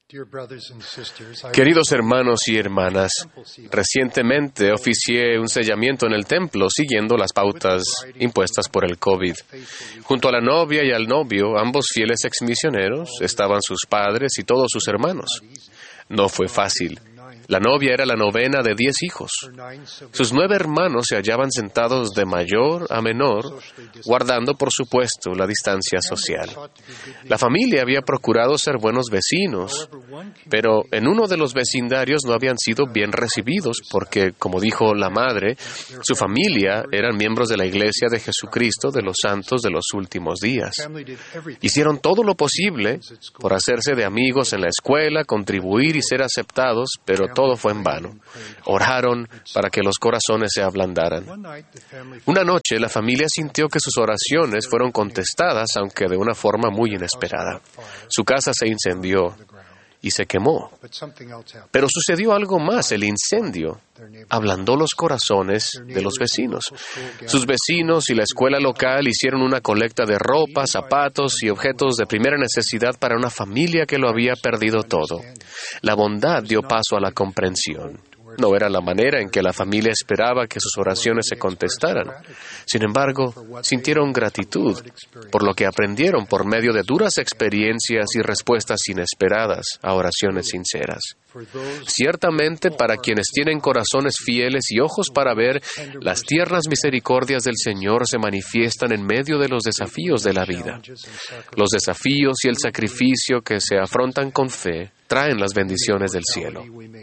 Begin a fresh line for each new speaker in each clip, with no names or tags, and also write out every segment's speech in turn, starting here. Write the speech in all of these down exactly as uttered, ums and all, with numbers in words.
Queridos hermanos y hermanas, recientemente oficié un sellamiento en el templo siguiendo las pautas impuestas por el COVID. Junto a la novia y al novio, ambos fieles exmisioneros, estaban sus padres y todos sus hermanos. No fue fácil. La novia era la novena de diez hijos. Sus nueve hermanos se hallaban sentados de mayor a menor, guardando, por supuesto, la distancia social. La familia había procurado ser buenos vecinos, pero en uno de los vecindarios no habían sido bien recibidos porque, como dijo la madre, su familia eran miembros de la Iglesia de Jesucristo de los Santos de los Últimos Días. Hicieron todo lo posible por hacerse de amigos en la escuela, contribuir y ser aceptados, pero todo fue en vano. Oraron para que los corazones se ablandaran. Una noche, la familia sintió que sus oraciones fueron contestadas, aunque de una forma muy inesperada. Su casa se incendió y se quemó. Pero sucedió algo más. El incendio ablandó los corazones de los vecinos. Sus vecinos y la escuela local hicieron una colecta de ropa, zapatos y objetos de primera necesidad para una familia que lo había perdido todo. La bondad dio paso a la comprensión. No era la manera en que la familia esperaba que sus oraciones se contestaran. Sin embargo, sintieron gratitud por lo que aprendieron por medio de duras experiencias y respuestas inesperadas a oraciones sinceras. Ciertamente, para quienes tienen corazones fieles y ojos para ver, las tiernas misericordias del Señor se manifiestan en medio de los desafíos de la vida. Los desafíos y el sacrificio que se afrontan con fe traen las bendiciones del cielo.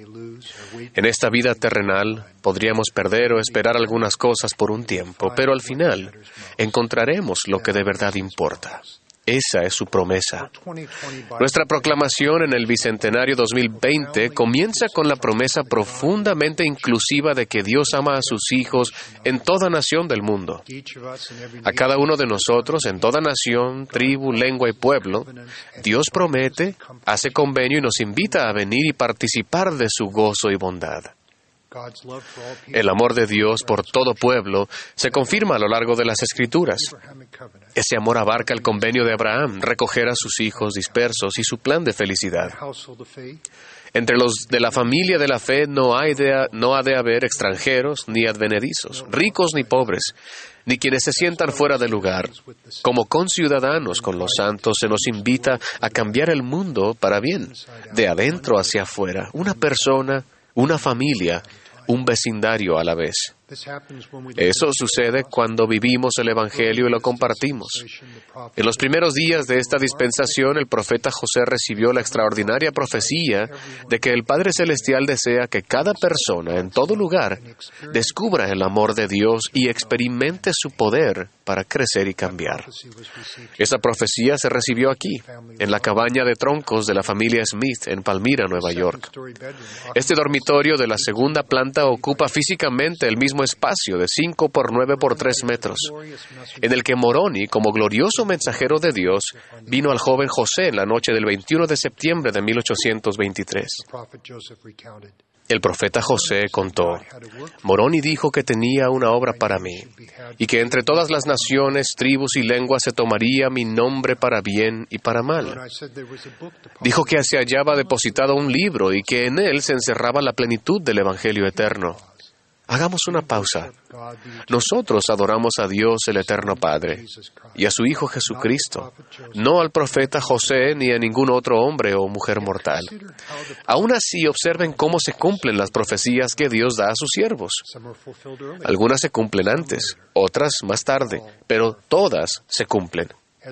En esta vida terrenal podríamos perder o esperar algunas cosas por un tiempo, pero al final encontraremos lo que de verdad importa. Esa es su promesa. Nuestra proclamación en el Bicentenario dos mil veinte comienza con la promesa profundamente inclusiva de que Dios ama a sus hijos en toda nación del mundo. A cada uno de nosotros, en toda nación, tribu, lengua y pueblo, Dios promete, hace convenio y nos invita a venir y participar de su gozo y bondad. El amor de Dios por todo pueblo se confirma a lo largo de las Escrituras. Ese amor abarca el convenio de Abraham, recoger a sus hijos dispersos y su plan de felicidad. Entre los de la familia de la fe no, hay de, no ha de haber extranjeros ni advenedizos, ricos ni pobres, ni quienes se sientan fuera de lugar. Como conciudadanos con los santos se nos invita a cambiar el mundo para bien, de adentro hacia afuera, una persona, una familia, un vecindario a la vez. Eso sucede cuando vivimos el Evangelio y lo compartimos. En los primeros días de esta dispensación, el profeta José recibió la extraordinaria profecía de que el Padre Celestial desea que cada persona, en todo lugar, descubra el amor de Dios y experimente su poder para crecer y cambiar. Esa profecía se recibió aquí, en la cabaña de troncos de la familia Smith, en Palmyra, Nueva York. Este dormitorio de la segunda planta ocupa físicamente el mismo espacio de cinco por nueve por tres metros, en el que Moroni, como glorioso mensajero de Dios, vino al joven José en la noche del veintiuno de septiembre de mil ochocientos veintitrés. El profeta José contó: Moroni dijo que tenía una obra para mí, y que entre todas las naciones, tribus y lenguas se tomaría mi nombre para bien y para mal. Dijo que se hallaba depositado un libro y que en él se encerraba la plenitud del Evangelio eterno. Hagamos una pausa. Nosotros adoramos a Dios el Eterno Padre y a su Hijo Jesucristo, no al profeta José ni a ningún otro hombre o mujer mortal. Aún así, observen cómo se cumplen las profecías que Dios da a sus siervos. Algunas se cumplen antes, otras más tarde, pero todas se cumplen.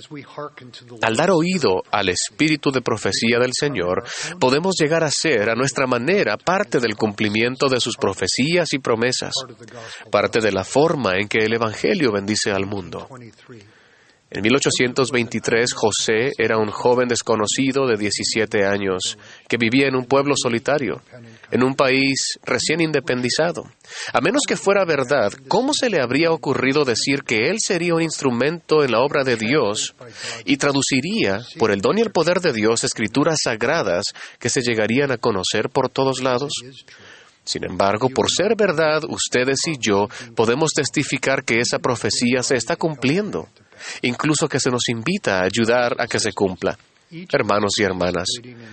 Al dar oído al espíritu de profecía del Señor, podemos llegar a ser, a nuestra manera, parte del cumplimiento de sus profecías y promesas, parte de la forma en que el Evangelio bendice al mundo. En mil ochocientos veintitrés, José era un joven desconocido de diecisiete años que vivía en un pueblo solitario, en un país recién independizado. A menos que fuera verdad, ¿cómo se le habría ocurrido decir que él sería un instrumento en la obra de Dios y traduciría, por el don y el poder de Dios, escrituras sagradas que se llegarían a conocer por todos lados? Sin embargo, por ser verdad, ustedes y yo podemos testificar que esa profecía se está cumpliendo, incluso que se nos invita a ayudar a que se cumpla. Hermanos y hermanas,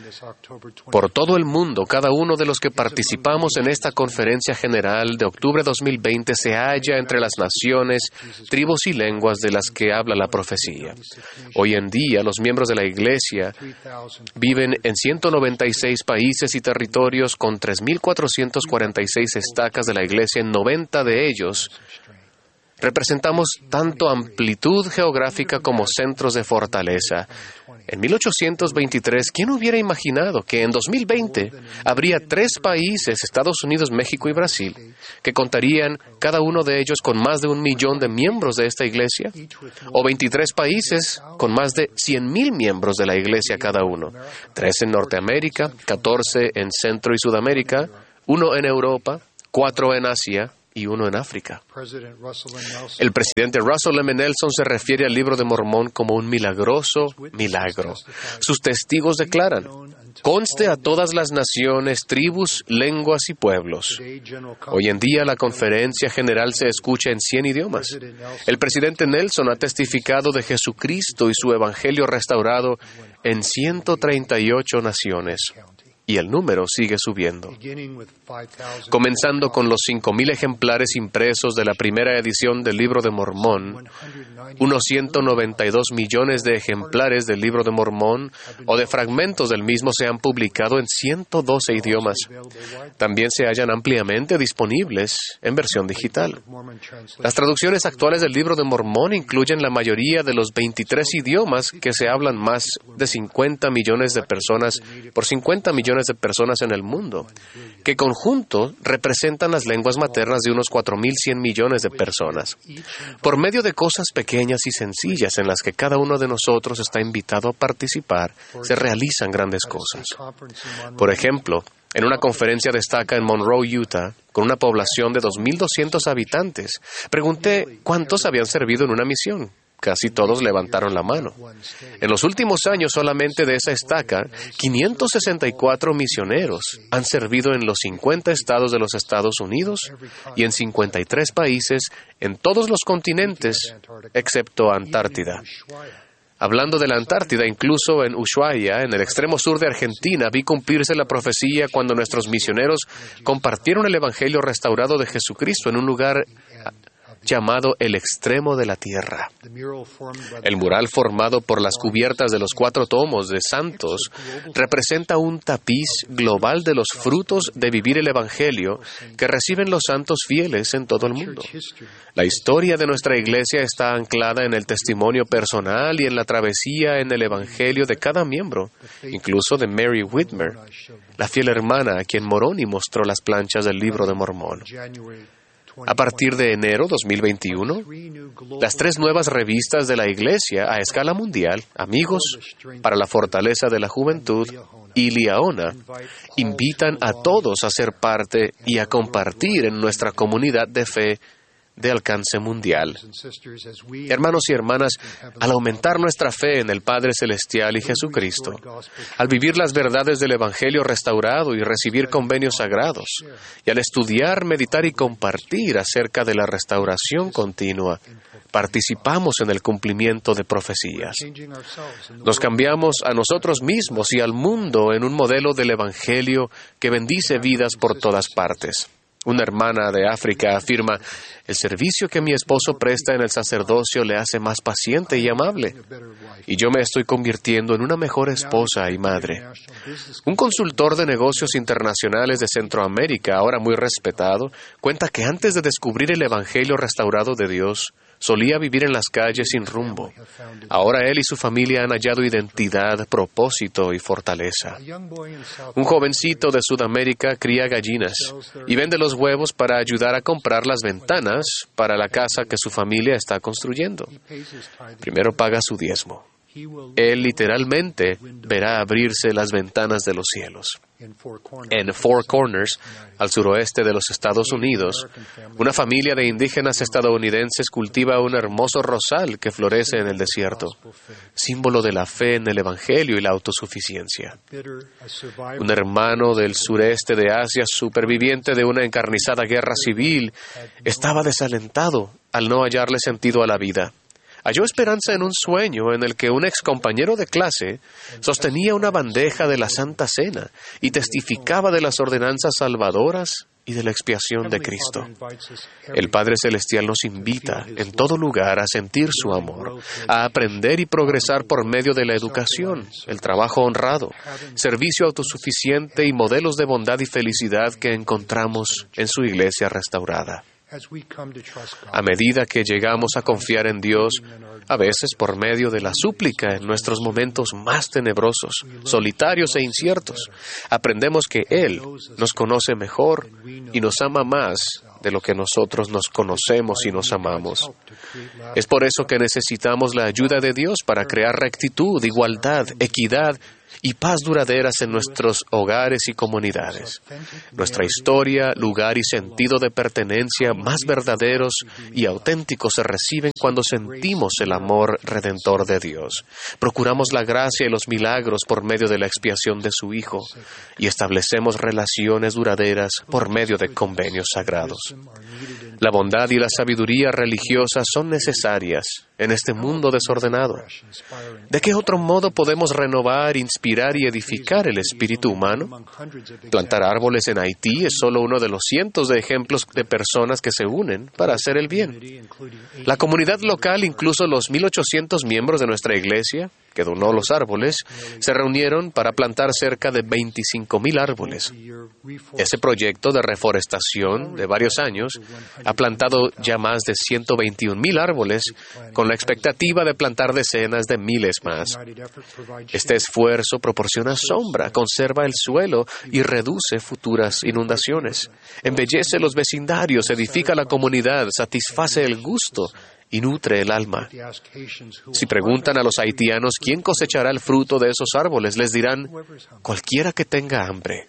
por todo el mundo, cada uno de los que participamos en esta conferencia general de octubre dos mil veinte se halla entre las naciones, tribus y lenguas de las que habla la profecía. Hoy en día, los miembros de la Iglesia viven en ciento noventa y seis países y territorios con tres mil cuatrocientas cuarenta y seis estacas de la Iglesia. En noventa de ellos representamos tanto amplitud geográfica como centros de fortaleza. En mil ochocientos veintitrés, ¿quién hubiera imaginado que en dos mil veinte habría tres países, Estados Unidos, México y Brasil, que contarían cada uno de ellos con más de un millón de miembros de esta iglesia? O veintitrés países con más de cien mil miembros de la iglesia cada uno. Tres en Norteamérica, catorce en Centro y Sudamérica, uno en Europa, cuatro en Asia y uno en África. El presidente Russell M. Nelson se refiere al Libro de Mormón como un milagroso milagro. Sus testigos declaran: conste a todas las naciones, tribus, lenguas y pueblos. Hoy en día la conferencia general se escucha en cien idiomas. El presidente Nelson ha testificado de Jesucristo y su evangelio restaurado en ciento treinta y ocho naciones. Y el número sigue subiendo. Comenzando con los cinco mil ejemplares impresos de la primera edición del Libro de Mormón, unos ciento noventa y dos millones de ejemplares del Libro de Mormón o de fragmentos del mismo se han publicado en ciento doce idiomas. También se hallan ampliamente disponibles en versión digital. Las traducciones actuales del Libro de Mormón incluyen la mayoría de los veintitrés idiomas que se hablan más de cincuenta millones de personas por cincuenta millones de personas en el mundo, que conjunto representan las lenguas maternas de unos cuatro mil cien millones de personas. Por medio de cosas pequeñas y sencillas en las que cada uno de nosotros está invitado a participar, se realizan grandes cosas. Por ejemplo, en una conferencia de estaca en Monroe, Utah, con una población de dos mil doscientos habitantes, pregunté cuántos habían servido en una misión. Casi todos levantaron la mano. En los últimos años, solamente de esa estaca, quinientos sesenta y cuatro misioneros han servido en los cincuenta estados de los Estados Unidos y en cincuenta y tres países en todos los continentes, excepto Antártida. Hablando de la Antártida, incluso en Ushuaia, en el extremo sur de Argentina, vi cumplirse la profecía cuando nuestros misioneros compartieron el Evangelio restaurado de Jesucristo en un lugar llamado el extremo de la tierra. El mural formado por las cubiertas de los cuatro tomos de Santos representa un tapiz global de los frutos de vivir el Evangelio que reciben los santos fieles en todo el mundo. La historia de nuestra iglesia está anclada en el testimonio personal y en la travesía en el Evangelio de cada miembro, incluso de Mary Whitmer, la fiel hermana a quien Moroni mostró las planchas del Libro de Mormón. A partir de enero dos mil veintiuno, las tres nuevas revistas de la Iglesia a escala mundial, Amigos para la Fortaleza de la Juventud y Liaona, invitan a todos a ser parte y a compartir en nuestra comunidad de fe de alcance mundial. Hermanos y hermanas, al aumentar nuestra fe en el Padre Celestial y Jesucristo, al vivir las verdades del Evangelio restaurado y recibir convenios sagrados, y al estudiar, meditar y compartir acerca de la restauración continua, participamos en el cumplimiento de profecías. Nos cambiamos a nosotros mismos y al mundo en un modelo del Evangelio que bendice vidas por todas partes. Una hermana de África afirma: el servicio que mi esposo presta en el sacerdocio le hace más paciente y amable, y yo me estoy convirtiendo en una mejor esposa y madre. Un consultor de negocios internacionales de Centroamérica, ahora muy respetado, cuenta que antes de descubrir el Evangelio restaurado de Dios, solía vivir en las calles sin rumbo. Ahora él y su familia han hallado identidad, propósito y fortaleza. Un jovencito de Sudamérica cría gallinas y vende los huevos para ayudar a comprar las ventanas para la casa que su familia está construyendo. Primero paga su diezmo. Él literalmente verá abrirse las ventanas de los cielos. En Four Corners, al suroeste de los Estados Unidos, una familia de indígenas estadounidenses cultiva un hermoso rosal que florece en el desierto, símbolo de la fe en el Evangelio y la autosuficiencia. Un hermano del sureste de Asia, superviviente de una encarnizada guerra civil, estaba desalentado al no hallarle sentido a la vida. halló esperanza en un sueño en el que un ex compañero de clase sostenía una bandeja de la Santa Cena y testificaba de las ordenanzas salvadoras y de la expiación de Cristo. El Padre Celestial nos invita en todo lugar a sentir su amor, a aprender y progresar por medio de la educación, el trabajo honrado, servicio autosuficiente y modelos de bondad y felicidad que encontramos en su iglesia restaurada. A medida que llegamos a confiar en Dios, a veces por medio de la súplica en nuestros momentos más tenebrosos, solitarios e inciertos, aprendemos que Él nos conoce mejor y nos ama más de lo que nosotros nos conocemos y nos amamos. Es por eso que necesitamos la ayuda de Dios para crear rectitud, igualdad, equidad y paz duraderas en nuestros hogares y comunidades. Nuestra historia, lugar y sentido de pertenencia más verdaderos y auténticos se reciben cuando sentimos el amor redentor de Dios. Procuramos la gracia y los milagros por medio de la expiación de su Hijo y establecemos relaciones duraderas por medio de convenios sagrados. La bondad y la sabiduría religiosa son necesarias en este mundo desordenado. ¿De qué otro modo podemos renovar, inspirar y edificar el espíritu humano? Plantar árboles en Haití es solo uno de los cientos de ejemplos de personas que se unen para hacer el bien. La comunidad local, incluso los mil ochocientos miembros de nuestra iglesia, que donó los árboles, se reunieron para plantar cerca de veinticinco mil árboles. Ese proyecto de reforestación de varios años ha plantado ya más de ciento veintiún mil árboles, con la expectativa de plantar decenas de miles más. Este esfuerzo proporciona sombra, conserva el suelo y reduce futuras inundaciones. Embellece los vecindarios, edifica la comunidad, satisface el gusto y nutre el alma. Si preguntan a los haitianos quién cosechará el fruto de esos árboles, les dirán, cualquiera que tenga hambre.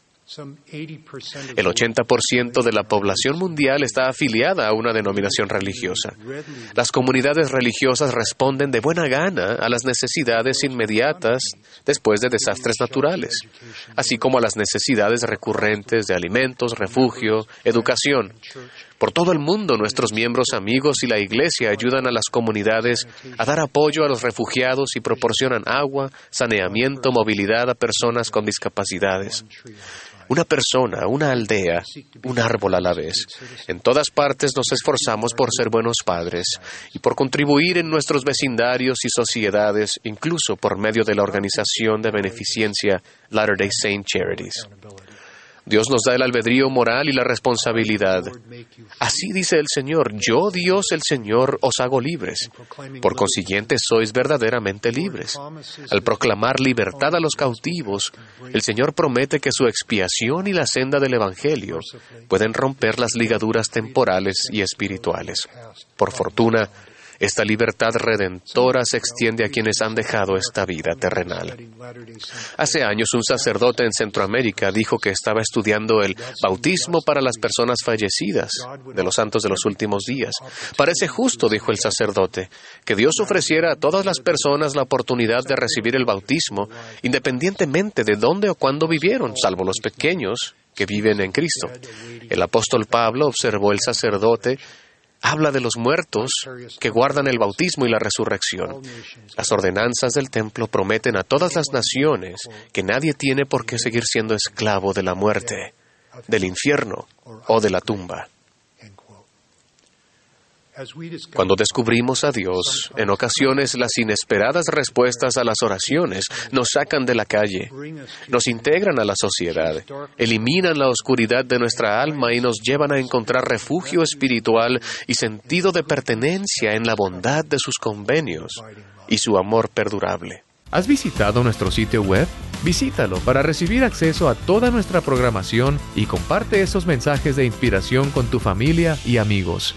El ochenta por ciento de la población mundial está afiliada a una denominación religiosa. Las comunidades religiosas responden de buena gana a las necesidades inmediatas después de desastres naturales, así como a las necesidades recurrentes de alimentos, refugio, educación. Por todo el mundo, nuestros miembros amigos y la Iglesia ayudan a las comunidades a dar apoyo a los refugiados y proporcionan agua, saneamiento, movilidad a personas con discapacidades. Una persona, una aldea, un árbol a la vez. En todas partes nos esforzamos por ser buenos padres y por contribuir en nuestros vecindarios y sociedades, incluso por medio de la organización de beneficencia Latter-day Saint Charities. Dios nos da el albedrío moral y la responsabilidad. Así dice el Señor, yo, Dios el Señor, os hago libres. Por consiguiente, sois verdaderamente libres. Al proclamar libertad a los cautivos, el Señor promete que su expiación y la senda del Evangelio pueden romper las ligaduras temporales y espirituales. Por fortuna, esta libertad redentora se extiende a quienes han dejado esta vida terrenal. Hace años, un sacerdote en Centroamérica dijo que estaba estudiando el bautismo para las personas fallecidas de los santos de los últimos días. Parece justo, dijo el sacerdote, que Dios ofreciera a todas las personas la oportunidad de recibir el bautismo, independientemente de dónde o cuándo vivieron, salvo los pequeños que viven en Cristo. El apóstol Pablo observó el sacerdote habla de los muertos que guardan el bautismo y la resurrección. Las ordenanzas del templo prometen a todas las naciones que nadie tiene por qué seguir siendo esclavo de la muerte, del infierno o de la tumba. Cuando descubrimos a Dios, en ocasiones las inesperadas respuestas a las oraciones nos sacan de la calle, nos integran a la sociedad, eliminan la oscuridad de nuestra alma y nos llevan a encontrar refugio espiritual y sentido de pertenencia en la bondad de sus convenios y su amor perdurable.
¿Has visitado nuestro sitio web? Visítalo para recibir acceso a toda nuestra programación y comparte esos mensajes de inspiración con tu familia y amigos.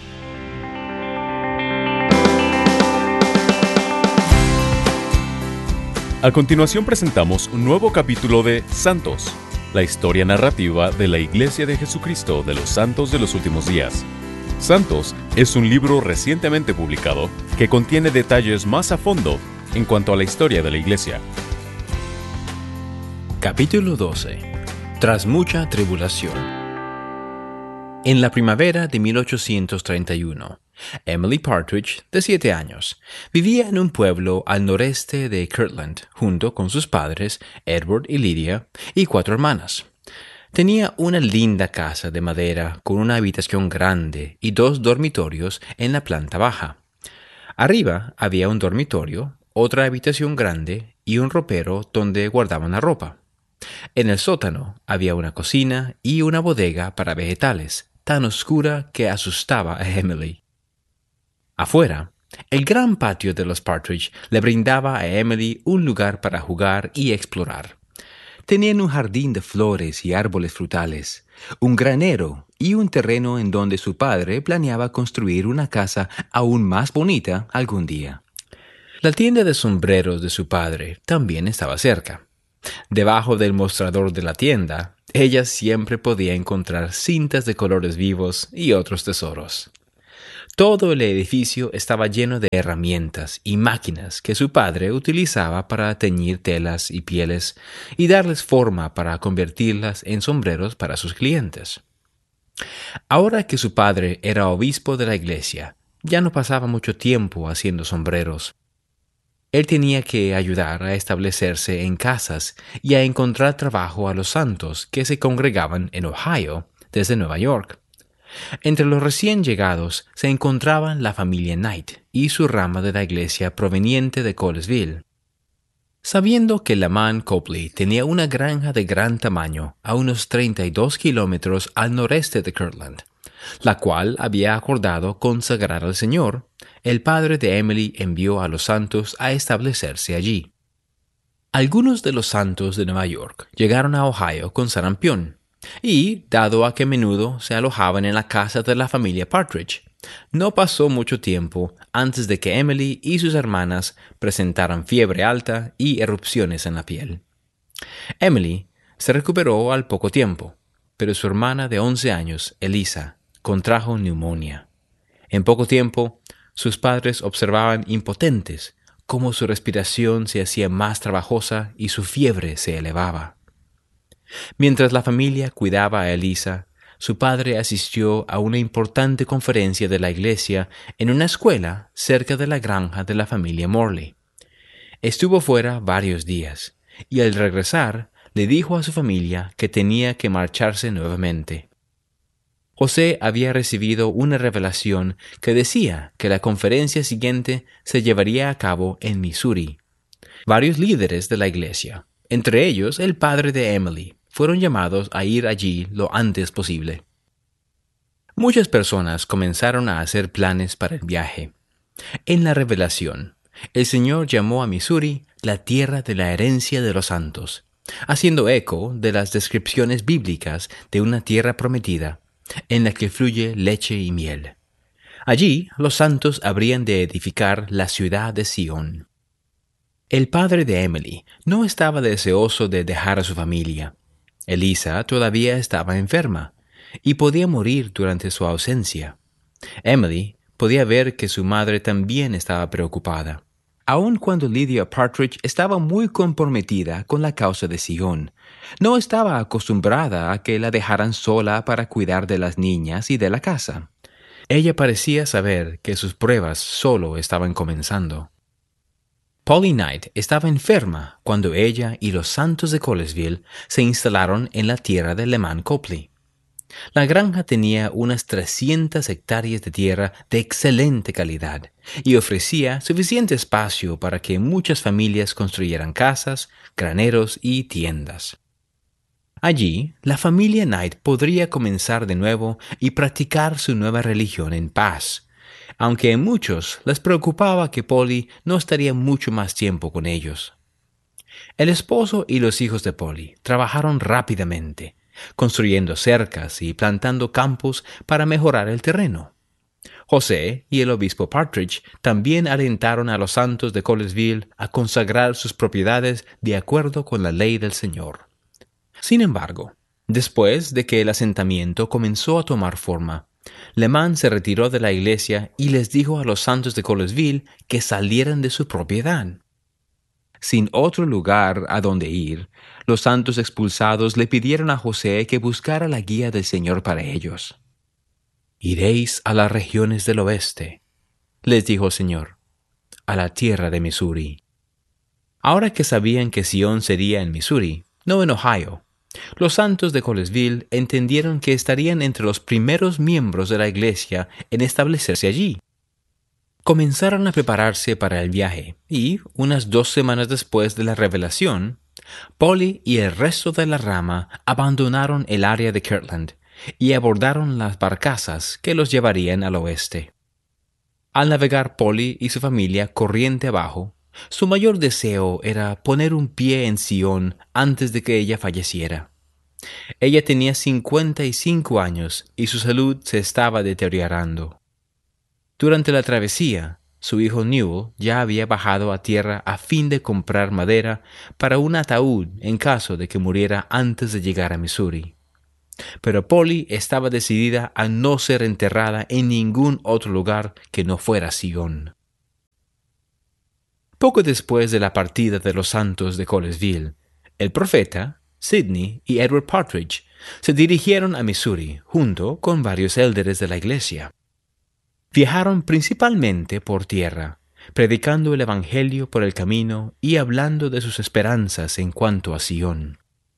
A continuación presentamos un nuevo capítulo de Santos, la historia narrativa de la Iglesia de Jesucristo de los Santos de los Últimos Días. Santos es un libro recientemente publicado que contiene detalles más a fondo en cuanto a la historia de la Iglesia.
Capítulo doce. Tras mucha tribulación. En la primavera de mil ochocientos treinta y uno, Emily Partridge, de siete años, vivía en un pueblo al noreste de Kirtland, junto con sus padres, Edward y Lydia, y cuatro hermanas. Tenía una linda casa de madera con una habitación grande y dos dormitorios en la planta baja. Arriba había un dormitorio, otra habitación grande y un ropero donde guardaban la ropa. En el sótano había una cocina y una bodega para vegetales, tan oscura que asustaba a Emily. Afuera, el gran patio de los Partridge le brindaba a Emily un lugar para jugar y explorar. Tenían un jardín de flores y árboles frutales, un granero y un terreno en donde su padre planeaba construir una casa aún más bonita algún día. La tienda de sombreros de su padre también estaba cerca. Debajo del mostrador de la tienda, ella siempre podía encontrar cintas de colores vivos y otros tesoros. Todo el edificio estaba lleno de herramientas y máquinas que su padre utilizaba para teñir telas y pieles y darles forma para convertirlas en sombreros para sus clientes. Ahora que su padre era obispo de la iglesia, ya no pasaba mucho tiempo haciendo sombreros. Él tenía que ayudar a establecerse en casas y a encontrar trabajo a los santos que se congregaban en Ohio desde Nueva York. Entre los recién llegados se encontraban la familia Knight y su rama de la iglesia proveniente de Colesville. Sabiendo que Laman Copley tenía una granja de gran tamaño a unos treinta y dos kilómetros al noreste de Kirtland, la cual había acordado consagrar al Señor, el padre de Emily envió a los santos a establecerse allí. Algunos de los santos de Nueva York llegaron a Ohio con sarampión, y, dado a que a menudo se alojaban en la casa de la familia Partridge, no pasó mucho tiempo antes de que Emily y sus hermanas presentaran fiebre alta y erupciones en la piel. Emily se recuperó al poco tiempo, pero su hermana de once años, Elisa, contrajo neumonía. En poco tiempo, sus padres observaban impotentes cómo su respiración se hacía más trabajosa y su fiebre se elevaba. Mientras la familia cuidaba a Elisa, su padre asistió a una importante conferencia de la iglesia en una escuela cerca de la granja de la familia Morley. Estuvo fuera varios días, y al regresar le dijo a su familia que tenía que marcharse nuevamente. José había recibido una revelación que decía que la conferencia siguiente se llevaría a cabo en Missouri. Varios líderes de la iglesia, entre ellos el padre de Emily, fueron llamados a ir allí lo antes posible. Muchas personas comenzaron a hacer planes para el viaje. En la revelación, el Señor llamó a Missouri la tierra de la herencia de los santos, haciendo eco de las descripciones bíblicas de una tierra prometida, en la que fluye leche y miel. Allí los santos habrían de edificar la ciudad de Sion. El padre de Emily no estaba deseoso de dejar a su familia. Elisa todavía estaba enferma y podía morir durante su ausencia. Emily podía ver que su madre también estaba preocupada. Aun cuando Lydia Partridge estaba muy comprometida con la causa de Sion, no estaba acostumbrada a que la dejaran sola para cuidar de las niñas y de la casa. Ella parecía saber que sus pruebas solo estaban comenzando. Polly Knight estaba enferma cuando ella y los santos de Colesville se instalaron en la tierra de Laman Copley. La granja tenía unas trescientas hectáreas de tierra de excelente calidad y ofrecía suficiente espacio para que muchas familias construyeran casas, graneros y tiendas. Allí, la familia Knight podría comenzar de nuevo y practicar su nueva religión en paz, aunque a muchos les preocupaba que Polly no estaría mucho más tiempo con ellos. El esposo y los hijos de Polly trabajaron rápidamente, construyendo cercas y plantando campos para mejorar el terreno. José y el obispo Partridge también alentaron a los santos de Colesville a consagrar sus propiedades de acuerdo con la ley del Señor. Sin embargo, después de que el asentamiento comenzó a tomar forma, Laman se retiró de la iglesia y les dijo a los santos de Colesville que salieran de su propiedad. Sin otro lugar a donde ir, los santos expulsados le pidieron a José que buscara la guía del Señor para ellos. Iréis a las regiones del oeste, les dijo el Señor, a la tierra de Missouri. Ahora que sabían que Sion sería en Missouri, no en Ohio, los santos de Colesville entendieron que estarían entre los primeros miembros de la iglesia en establecerse allí. Comenzaron a prepararse para el viaje y, unas dos semanas después de la revelación, Polly y el resto de la rama abandonaron el área de Kirtland y abordaron las barcazas que los llevarían al oeste. Al navegar Polly y su familia corriente abajo, su mayor deseo era poner un pie en Sion antes de que ella falleciera. Ella tenía cincuenta y cinco años y su salud se estaba deteriorando. Durante la travesía, su hijo Newell ya había bajado a tierra a fin de comprar madera para un ataúd en caso de que muriera antes de llegar a Missouri. Pero Polly estaba decidida a no ser enterrada en ningún otro lugar que no fuera Sion. Poco después de la partida de los santos de Colesville, el profeta, Sidney y Edward Partridge se dirigieron a Missouri junto con varios élderes de la iglesia. Viajaron principalmente por tierra, predicando el Evangelio por el camino y hablando de sus esperanzas en cuanto a Sion.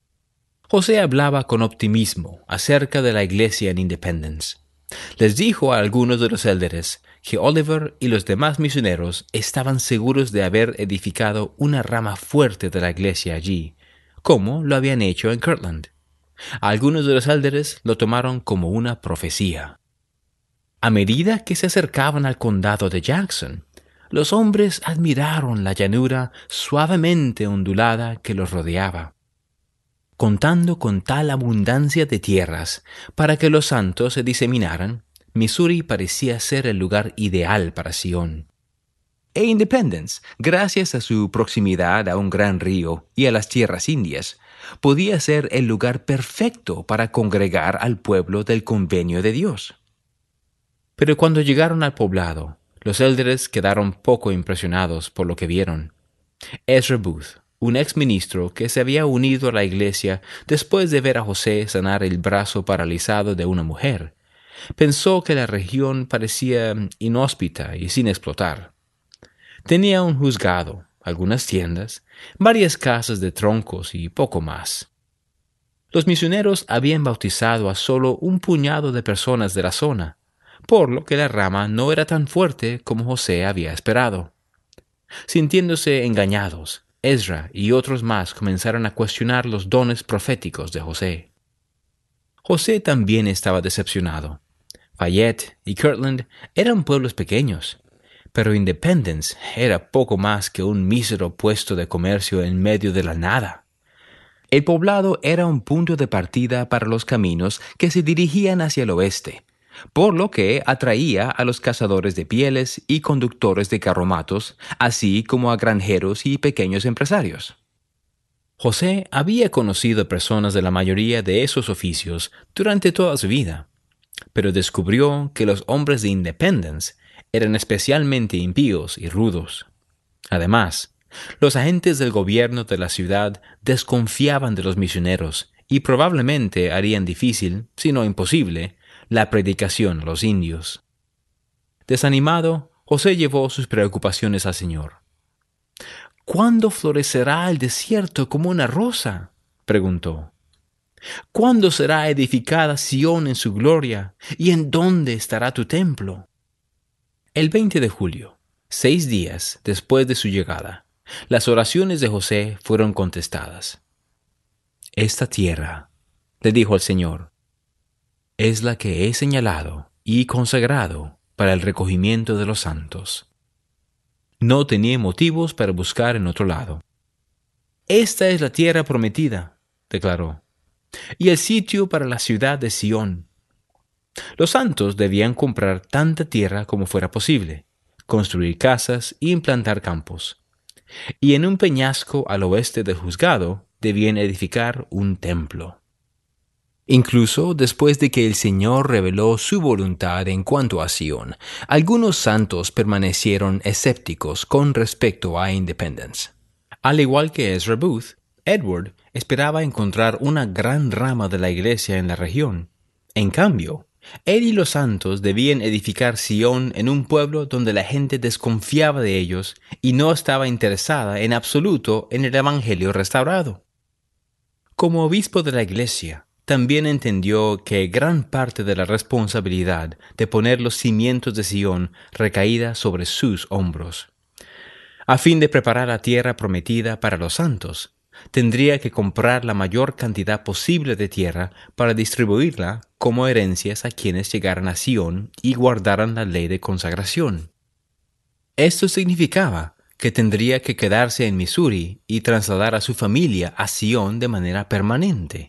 José hablaba con optimismo acerca de la iglesia en Independence. Les dijo a algunos de los élderes que Oliver y los demás misioneros estaban seguros de haber edificado una rama fuerte de la iglesia allí, como lo habían hecho en Kirtland. Algunos de los élderes lo tomaron como una profecía. A medida que se acercaban al condado de Jackson, los hombres admiraron la llanura suavemente ondulada que los rodeaba. Contando con tal abundancia de tierras para que los santos se diseminaran, Missouri parecía ser el lugar ideal para Sion. E Independence, gracias a su proximidad a un gran río y a las tierras indias, podía ser el lugar perfecto para congregar al pueblo del convenio de Dios. Pero cuando llegaron al poblado, los élderes quedaron poco impresionados por lo que vieron. Ezra Booth, un ex ministro que se había unido a la iglesia después de ver a José sanar el brazo paralizado de una mujer, pensó que la región parecía inhóspita y sin explotar. Tenía un juzgado, algunas tiendas, varias casas de troncos y poco más. Los misioneros habían bautizado a solo un puñado de personas de la zona, por lo que la rama no era tan fuerte como José había esperado. Sintiéndose engañados, Ezra y otros más comenzaron a cuestionar los dones proféticos de José. José también estaba decepcionado. Fayette y Kirtland eran pueblos pequeños, pero Independence era poco más que un mísero puesto de comercio en medio de la nada. El poblado era un punto de partida para los caminos que se dirigían hacia el oeste, por lo que atraía a los cazadores de pieles y conductores de carromatos, así como a granjeros y pequeños empresarios. José había conocido personas de la mayoría de esos oficios durante toda su vida, pero descubrió que los hombres de Independence eran especialmente impíos y rudos. Además, los agentes del gobierno de la ciudad desconfiaban de los misioneros y probablemente harían difícil, si no imposible, la predicación a los indios. Desanimado, José llevó sus preocupaciones al Señor. ¿Cuándo florecerá el desierto como una rosa?, preguntó. ¿Cuándo será edificada Sion en su gloria? ¿Y en dónde estará tu templo? El veinte de julio, seis días después de su llegada, las oraciones de José fueron contestadas. Esta tierra, le dijo el Señor, es la que he señalado y consagrado para el recogimiento de los santos. No tenía motivos para buscar en otro lado. Esta es la tierra prometida, declaró, y el sitio para la ciudad de Sion. Los santos debían comprar tanta tierra como fuera posible, construir casas y implantar campos. Y en un peñasco al oeste del juzgado debían edificar un templo. Incluso después de que el Señor reveló su voluntad en cuanto a Sion, algunos santos permanecieron escépticos con respecto a Independence. Al igual que Ezra Booth, Edward esperaba encontrar una gran rama de la iglesia en la región. En cambio, Él y los santos debían edificar Sión en un pueblo donde la gente desconfiaba de ellos y no estaba interesada en absoluto en el Evangelio restaurado. Como obispo de la Iglesia, también entendió que gran parte de la responsabilidad de poner los cimientos de Sión recaía sobre sus hombros. A fin de preparar la tierra prometida para los santos, tendría que comprar la mayor cantidad posible de tierra para distribuirla como herencias a quienes llegaran a Sión y guardaran la ley de consagración. Esto significaba que tendría que quedarse en Missouri y trasladar a su familia a Sión de manera permanente.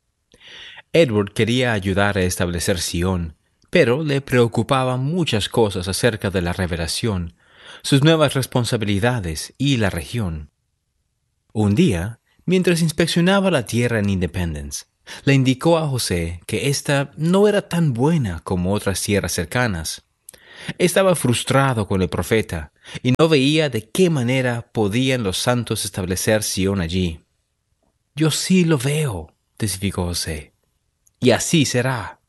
Edward quería ayudar a establecer Sión, pero le preocupaban muchas cosas acerca de la revelación, sus nuevas responsabilidades y la región. Un día, mientras inspeccionaba la tierra en Independence, le indicó a José que ésta no era tan buena como otras tierras cercanas. Estaba frustrado con el profeta y no veía de qué manera podían los santos establecer Sión allí. «Yo sí lo veo», testificó José, «y así será».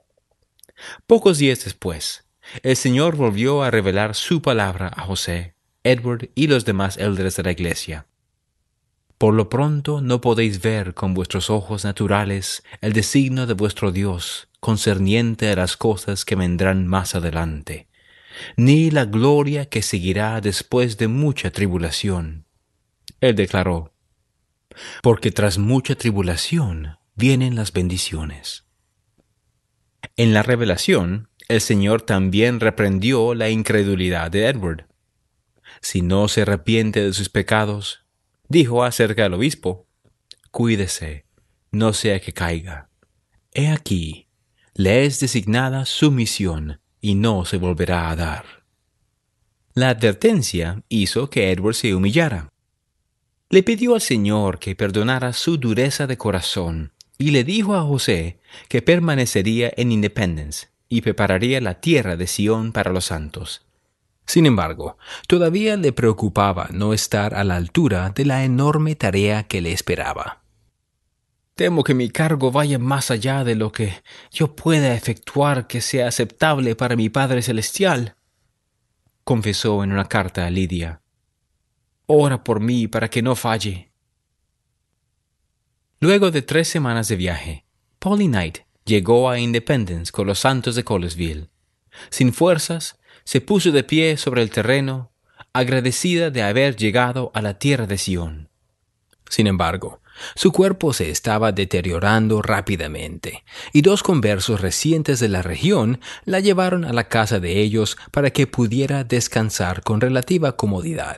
Pocos días después, el Señor volvió a revelar su palabra a José, Edward y los demás líderes de la iglesia. Por lo pronto no podéis ver con vuestros ojos naturales el designio de vuestro Dios concerniente a las cosas que vendrán más adelante, ni la gloria que seguirá después de mucha tribulación. Él declaró, porque tras mucha tribulación vienen las bendiciones. En la revelación, el Señor también reprendió la incredulidad de Edward. Si no se arrepiente de sus pecados, dijo acerca del obispo, cuídese, no sea que caiga. He aquí, le es designada su misión y no se volverá a dar. La advertencia hizo que Edward se humillara. Le pidió al Señor que perdonara su dureza de corazón y le dijo a José que permanecería en Independence y prepararía la tierra de Sión para los santos. Sin embargo, todavía le preocupaba no estar a la altura de la enorme tarea que le esperaba. «Temo que mi cargo vaya más allá de lo que yo pueda efectuar que sea aceptable para mi Padre Celestial», confesó en una carta a Lidia. «Ora por mí para que no falle». Luego de tres semanas de viaje, Polly Knight llegó a Independence con los santos de Colesville. Sin fuerzas, se puso de pie sobre el terreno, agradecida de haber llegado a la tierra de Sión. Sin embargo, su cuerpo se estaba deteriorando rápidamente, y dos conversos recientes de la región la llevaron a la casa de ellos para que pudiera descansar con relativa comodidad.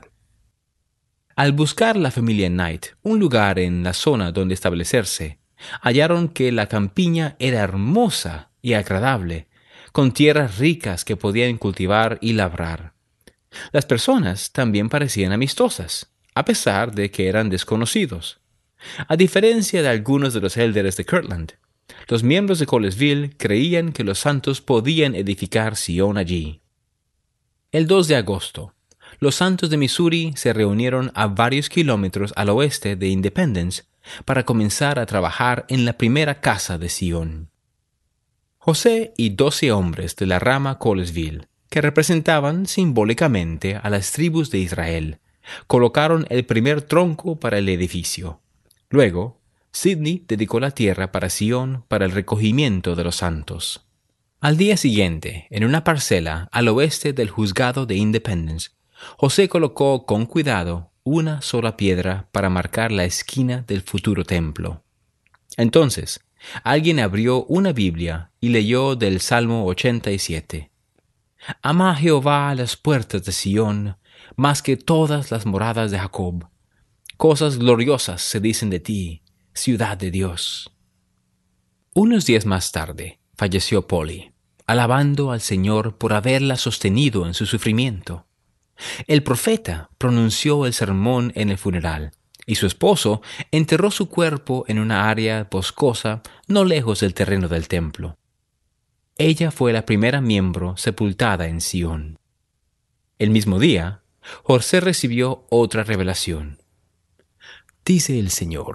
Al buscar la familia Knight un lugar en la zona donde establecerse, hallaron que la campiña era hermosa y agradable, con tierras ricas que podían cultivar y labrar. Las personas también parecían amistosas, a pesar de que eran desconocidos. A diferencia de algunos de los élderes de Kirtland, los miembros de Colesville creían que los santos podían edificar Sión allí. El dos de agosto, los santos de Missouri se reunieron a varios kilómetros al oeste de Independence para comenzar a trabajar en la primera casa de Sión. José y doce hombres de la rama Colesville, que representaban simbólicamente a las tribus de Israel, colocaron el primer tronco para el edificio. Luego, Sidney dedicó la tierra para Sión para el recogimiento de los santos. Al día siguiente, en una parcela al oeste del juzgado de Independence, José colocó con cuidado una sola piedra para marcar la esquina del futuro templo. Entonces, alguien abrió una Biblia y leyó del Salmo ochenta y siete. Ama a Jehová a las puertas de Sión, más que todas las moradas de Jacob. Cosas gloriosas se dicen de ti, ciudad de Dios. Unos días más tarde, falleció Polly, alabando al Señor por haberla sostenido en su sufrimiento. El profeta pronunció el sermón en el funeral, y su esposo enterró su cuerpo en una área boscosa no lejos del terreno del templo. Ella fue la primera miembro sepultada en Sión. El mismo día, José recibió otra revelación. Dice el Señor,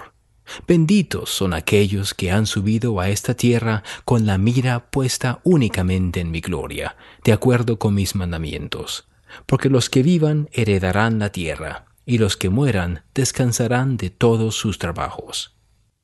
Benditos son aquellos que han subido a esta tierra con la mira puesta únicamente en mi gloria, de acuerdo con mis mandamientos, porque los que vivan heredarán la tierra, y los que mueran descansarán de todos sus trabajos.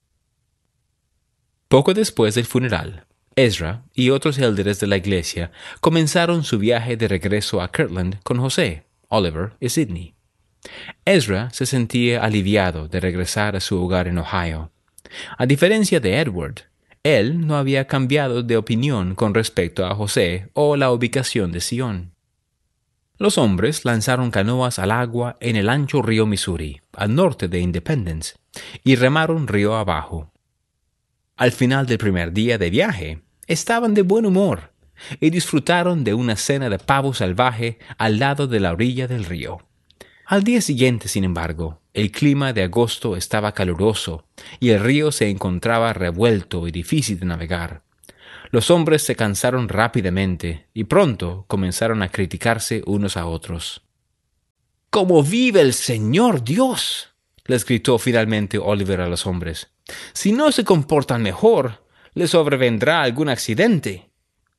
Poco después del funeral, Ezra y otros élderes de la iglesia comenzaron su viaje de regreso a Kirtland con José, Oliver y Sidney. Ezra se sentía aliviado de regresar a su hogar en Ohio. A diferencia de Edward, él no había cambiado de opinión con respecto a José o la ubicación de Sion. Los hombres lanzaron canoas al agua en el ancho río Missouri, al norte de Independence, y remaron río abajo. Al final del primer día de viaje, estaban de buen humor y disfrutaron de una cena de pavo salvaje al lado de la orilla del río. Al día siguiente, sin embargo, el clima de agosto estaba caluroso y el río se encontraba revuelto y difícil de navegar. Los hombres se cansaron rápidamente y pronto comenzaron a criticarse unos a otros. «¡Cómo vive el Señor Dios!», les gritó finalmente Oliver a los hombres. «Si no se comportan mejor, les sobrevendrá algún accidente».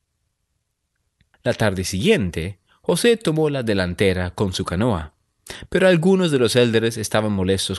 La tarde siguiente, José tomó la delantera con su canoa, pero algunos de los élderes estaban molestos